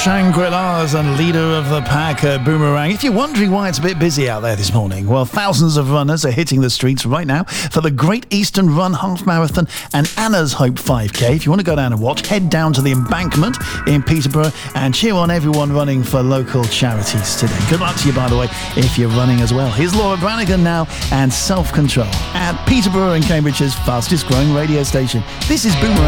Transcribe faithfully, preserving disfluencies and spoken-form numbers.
Shangri-Las and leader of the pack, uh, Boomerang. If you're wondering why it's a bit busy out there this morning, well, thousands of runners are hitting the streets right now for the Great Eastern Run Half Marathon and Anna's Hope five K. If you want to go down and watch, head down to the Embankment in Peterborough and cheer on everyone running for local charities today. Good luck to you, by the way, if you're running as well. Here's Laura Branigan now and Self Control at Peterborough and Cambridge's fastest growing radio station. This is Boomerang.